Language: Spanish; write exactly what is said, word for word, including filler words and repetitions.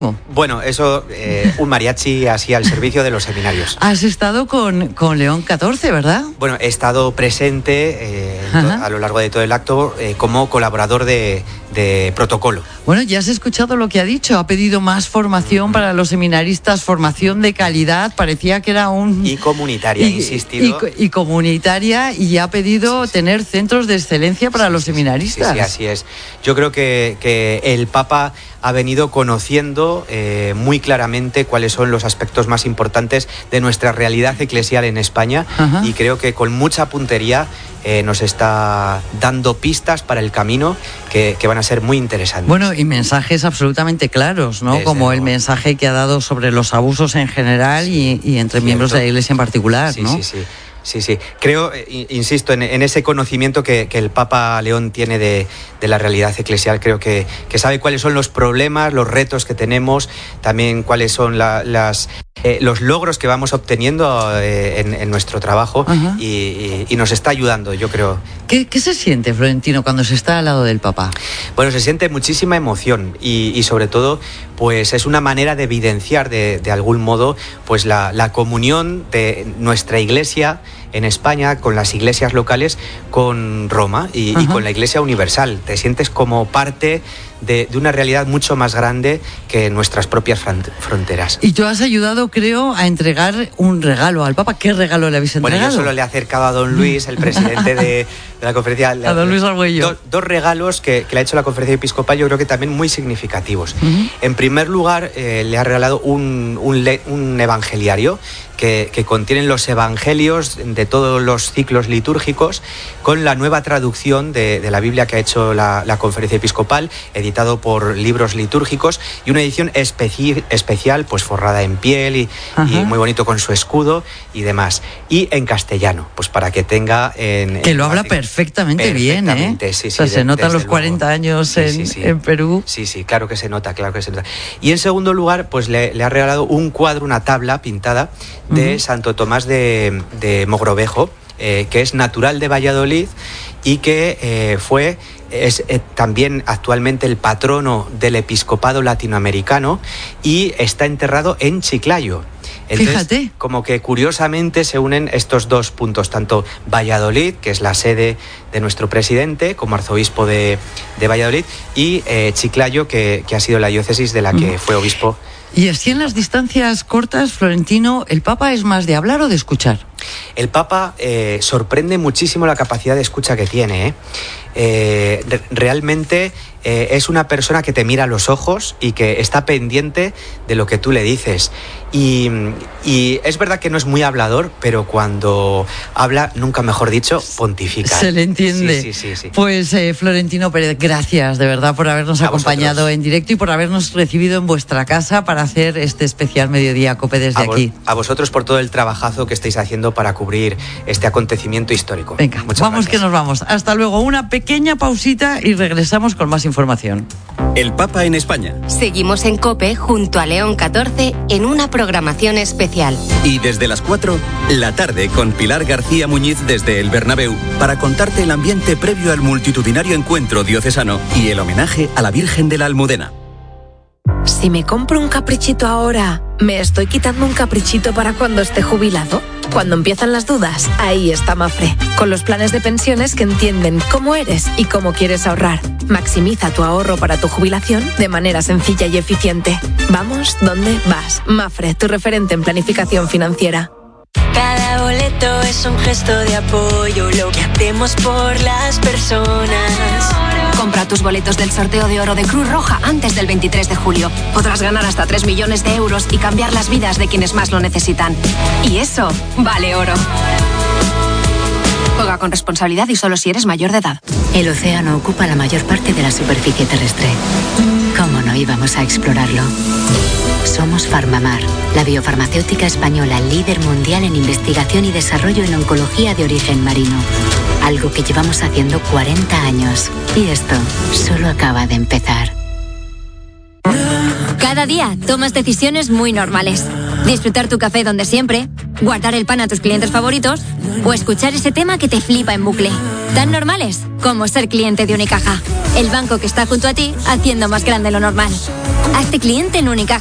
Bueno, eso, eh, un mariachi así al servicio de los seminarios. Has estado con, con León catorce, ¿verdad? Bueno, he estado presente eh, a lo largo de todo el acto eh, como colaborador de, de protocolo. Bueno, ya has escuchado lo que ha dicho. Ha pedido más formación para los seminaristas, formación de calidad. Parecía que era un... Y comunitaria, y, he insistido. Y, y comunitaria, y ha pedido sí, sí. tener centros de excelencia para sí, los seminaristas. Sí, sí, así es. Yo creo que, que el Papa ha venido conociendo eh, muy claramente cuáles son los aspectos más importantes de nuestra realidad eclesial en España. Ajá. Y creo que con mucha puntería eh, nos está dando pistas para el camino que, que van a ser muy interesantes. Bueno, y mensajes absolutamente claros, ¿no? Desde Como luego. El mensaje que ha dado sobre los abusos en general sí, y, y entre cierto. Miembros de la Iglesia en particular, sí, ¿no? Sí, sí, sí. Sí, sí. Creo, insisto, en, en ese conocimiento que, que el Papa León tiene de, de la realidad eclesial. Creo que, que sabe cuáles son los problemas, los retos que tenemos, también cuáles son la, las, eh, los logros que vamos obteniendo eh, en, en nuestro trabajo y, y, y nos está ayudando, yo creo. ¿Qué, ¿Qué se siente, Florentino, cuando se está al lado del Papa? Bueno, se siente muchísima emoción y, y sobre todo, pues es una manera de evidenciar de, de algún modo pues la, la comunión de nuestra Iglesia en España, con las iglesias locales, con Roma y, y con la Iglesia universal. Te sientes como parte de, de una realidad mucho más grande que nuestras propias fronteras. Y tú has ayudado, creo, a entregar un regalo al Papa. ¿Qué regalo le habéis entregado? Bueno, yo solo le he acercado a don Luis, el presidente de, de la conferencia. A don Luis Argüello. Do, dos regalos que, que le ha hecho la conferencia episcopal, yo creo que también muy significativos. Uh-huh. En primer lugar, eh, le ha regalado un, un, un evangeliario que, que contienen los evangelios de todos los ciclos litúrgicos, con la nueva traducción de, de la Biblia que ha hecho la, la conferencia episcopal, editado por Libros Litúrgicos, y una edición especi- especial, pues forrada en piel y, y muy bonito con su escudo y demás. Y en castellano, pues para que tenga... En, que en lo habla perfectamente, perfectamente bien, ¿eh? Sí, sí, o sea, de, se notan los cuarenta luego. años en, sí, sí, sí. en Perú. Sí, sí, claro que se nota, claro que se nota. Y en segundo lugar, pues le, le ha regalado un cuadro, una tabla pintada de uh-huh. Santo Tomás de, de Mogrovejo, eh, que es natural de Valladolid y que eh, fue es eh, también actualmente el patrono del episcopado latinoamericano y está enterrado en Chiclayo. Entonces, fíjate. Como que curiosamente se unen estos dos puntos, tanto Valladolid, que es la sede de nuestro presidente como arzobispo de, de Valladolid, y eh, Chiclayo, que, que ha sido la diócesis de la que fue obispo. Y así en las distancias cortas, Florentino, ¿el Papa es más de hablar o de escuchar? El Papa eh, sorprende muchísimo la capacidad de escucha que tiene, ¿eh? Eh, re- realmente eh, es una persona que te mira a los ojos y que está pendiente de lo que tú le dices. Y, y es verdad que no es muy hablador, pero cuando habla, nunca mejor dicho, pontifica. Se le entiende. Sí, sí, sí, sí. Pues eh, Florentino Pérez, gracias de verdad por habernos a acompañado vosotros. En directo y por habernos recibido en vuestra casa para hacer este especial Mediodía Cope desde a vo- aquí. A vosotros por todo el trabajazo que estáis haciendo para cubrir este acontecimiento histórico. Venga, Muchas vamos gracias. que nos vamos. Hasta luego, una pequeña pausita y regresamos con más información. El Papa en España. Seguimos en COPE junto a León catorce en una programación especial. Y desde las cuatro, la tarde con Pilar García Muñiz desde el Bernabéu para contarte el ambiente previo al multitudinario encuentro diocesano y el homenaje a la Virgen de la Almudena. Si me compro un caprichito ahora, ¿me estoy quitando un caprichito para cuando esté jubilado? Cuando empiezan las dudas, ahí está Mafre, con los planes de pensiones que entienden cómo eres y cómo quieres ahorrar. Maximiza tu ahorro para tu jubilación de manera sencilla y eficiente. Vamos, ¿dónde vas? Mafre, tu referente en planificación financiera. Cada boleto es un gesto de apoyo, lo que hacemos por las personas. Compra tus boletos del sorteo de oro de Cruz Roja antes del veintitrés de julio. Podrás ganar hasta tres millones de euros y cambiar las vidas de quienes más lo necesitan. Y eso vale oro. Juega con responsabilidad y solo si eres mayor de edad. El océano ocupa la mayor parte de la superficie terrestre. ¿Cómo no íbamos a explorarlo? Somos Farmamar, la biofarmacéutica española líder mundial en investigación y desarrollo en oncología de origen marino. Algo que llevamos haciendo cuarenta años. Y esto solo acaba de empezar. Cada día tomas decisiones muy normales. Disfrutar tu café donde siempre, guardar el pan a tus clientes favoritos o escuchar ese tema que te flipa en bucle. Tan normales como ser cliente de Unicaja, el banco que está junto a ti haciendo más grande lo normal. Hazte cliente en Unicaja.